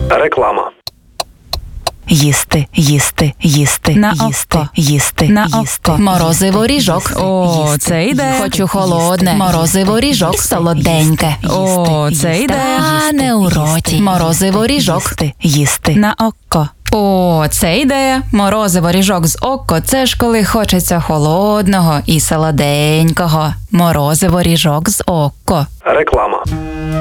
Реклама. Їсти, їсти, їсти, На їсти, око. їсти, На їсти. око. Морозиво ріжок. О, це йде. Хочу холодне. Морозиво ріжок. Солоденьке. О, це йде. Та не у роті. Морозиво ріжок. Їсти, їсти. На око. О, це ідея. Морозиво ріжок з око – це ж коли хочеться холодного і солоденького. Морозиво ріжок з око. Реклама.